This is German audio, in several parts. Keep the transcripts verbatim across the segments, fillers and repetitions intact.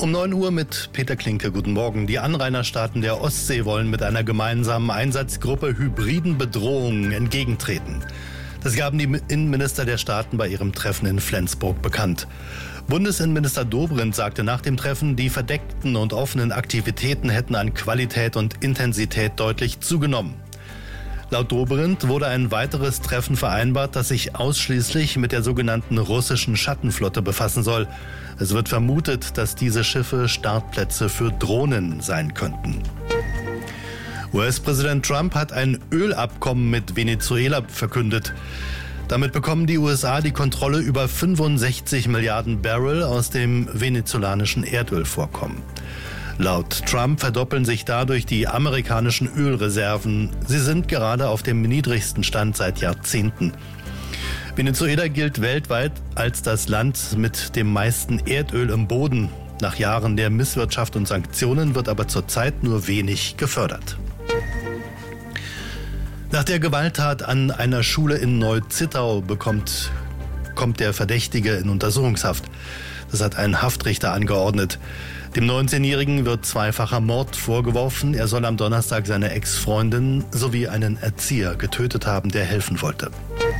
Um neun Uhr mit Peter Klinke. Guten Morgen. Die Anrainerstaaten der Ostsee wollen mit einer gemeinsamen Einsatzgruppe hybriden Bedrohungen entgegentreten. Das gaben die Innenminister der Staaten bei ihrem Treffen in Flensburg bekannt. Bundesinnenminister Dobrindt sagte nach dem Treffen, die verdeckten und offenen Aktivitäten hätten an Qualität und Intensität deutlich zugenommen. Laut Dobrindt wurde ein weiteres Treffen vereinbart, das sich ausschließlich mit der sogenannten russischen Schattenflotte befassen soll. Es wird vermutet, dass diese Schiffe Startplätze für Drohnen sein könnten. U S-Präsident Trump hat ein Ölabkommen mit Venezuela verkündet. Damit bekommen die U S A die Kontrolle über fünfundsechzig Milliarden Barrel aus dem venezolanischen Erdölvorkommen. Laut Trump verdoppeln sich dadurch die amerikanischen Ölreserven. Sie sind gerade auf dem niedrigsten Stand seit Jahrzehnten. Venezuela gilt weltweit als das Land mit dem meisten Erdöl im Boden. Nach Jahren der Misswirtschaft und Sanktionen wird aber zurzeit nur wenig gefördert. Nach der Gewalttat an einer Schule in Neu-Zittau bekommt, kommt der Verdächtige in Untersuchungshaft. Das hat ein Haftrichter angeordnet. Dem neunzehnjährigen wird zweifacher Mord vorgeworfen. Er soll am Donnerstag seine Ex-Freundin sowie einen Erzieher getötet haben, der helfen wollte.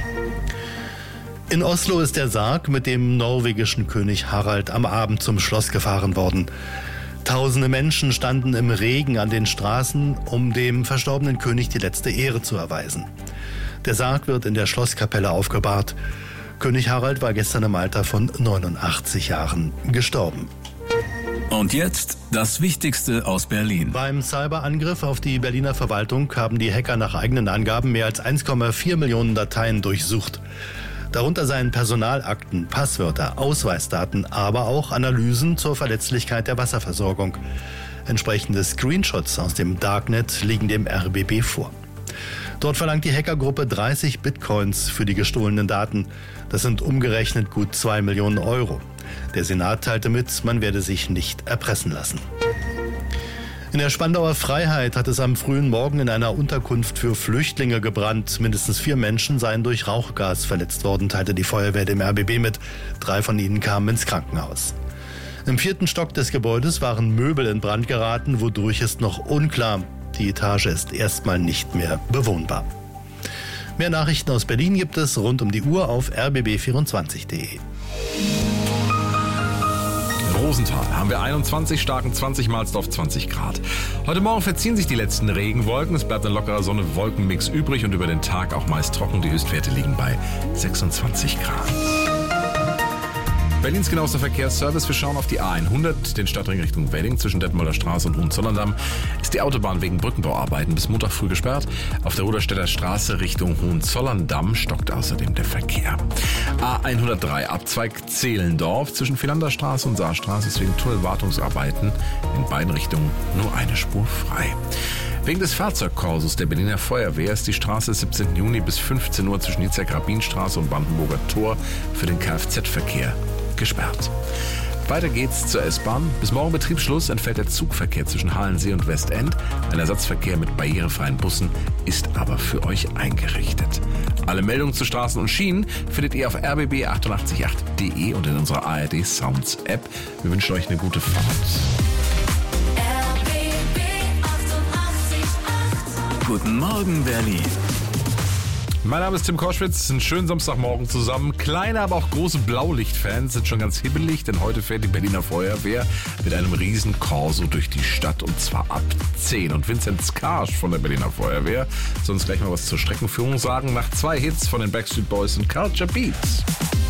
In Oslo ist der Sarg mit dem norwegischen König Harald am Abend zum Schloss gefahren worden. Tausende Menschen standen im Regen an den Straßen, um dem verstorbenen König die letzte Ehre zu erweisen. Der Sarg wird in der Schlosskapelle aufgebahrt. König Harald war gestern im Alter von neunundachtzig Jahren gestorben. Und jetzt das Wichtigste aus Berlin. Beim Cyberangriff auf die Berliner Verwaltung haben die Hacker nach eigenen Angaben mehr als eins Komma vier Millionen Dateien durchsucht. Darunter seien Personalakten, Passwörter, Ausweisdaten, aber auch Analysen zur Verletzlichkeit der Wasserversorgung. Entsprechende Screenshots aus dem Darknet liegen dem R B B vor. Dort verlangt die Hackergruppe dreißig Bitcoins für die gestohlenen Daten. Das sind umgerechnet gut zwei Millionen Euro. Der Senat teilte mit, man werde sich nicht erpressen lassen. In der Spandauer Freiheit hat es am frühen Morgen in einer Unterkunft für Flüchtlinge gebrannt. Mindestens vier Menschen seien durch Rauchgas verletzt worden, teilte die Feuerwehr dem R B B mit. Drei von ihnen kamen ins Krankenhaus. Im vierten Stock des Gebäudes waren Möbel in Brand geraten, wodurch ist noch unklar. Die Etage ist erstmal nicht mehr bewohnbar. Mehr Nachrichten aus Berlin gibt es rund um die Uhr auf r b b vierundzwanzig punkt de. Rosenthal haben wir einundzwanzig, Starken zwanzig, Mahlsdorf zwanzig Grad. Heute Morgen verziehen sich die letzten Regenwolken. Es bleibt ein lockerer Sonne-Wolkenmix übrig und über den Tag auch meist trocken. Die Höchstwerte liegen bei sechsundzwanzig Grad. Berlins genauester Verkehrsservice. Wir schauen auf die A hundert, den Stadtring Richtung Wedding. Zwischen Detmolder Straße und Hohenzollern-Damm ist die Autobahn wegen Brückenbauarbeiten bis Montag früh gesperrt. Auf der Ruderstädter Straße Richtung Hohenzollern-Damm stockt außerdem der Verkehr. A hundertdrei, Abzweig Zehlendorf. Zwischen Philanderstraße und Saarstraße ist wegen Tunnelwartungsarbeiten in beiden Richtungen nur eine Spur frei. Wegen des Fahrzeugkorsos der Berliner Feuerwehr ist die Straße siebzehnten Juni bis fünfzehn Uhr zwischen Hitzek-Rabin-Straße und Brandenburger Tor für den Kfz-Verkehr gesperrt. Weiter geht's zur S-Bahn. Bis morgen Betriebsschluss entfällt der Zugverkehr zwischen Halensee und Westend. Ein Ersatzverkehr mit barrierefreien Bussen ist aber für euch eingerichtet. Alle Meldungen zu Straßen und Schienen findet ihr auf r b b achtundachtzig punkt acht punkt de und in unserer A R D Sounds App. Wir wünschen euch eine gute Fahrt. R B B achtundachtzig Komma acht. Guten Morgen, Berlin. Mein Name ist Tim Koschwitz, einen schönen Samstagmorgen zusammen. Kleine, aber auch große Blaulichtfans sind schon ganz hibbelig, denn heute fährt die Berliner Feuerwehr mit einem riesen Corso durch die Stadt und zwar ab zehn. Und Vincent Skarsch von der Berliner Feuerwehr soll uns gleich mal was zur Streckenführung sagen, nach zwei Hits von den Backstreet Boys und Culture Beats.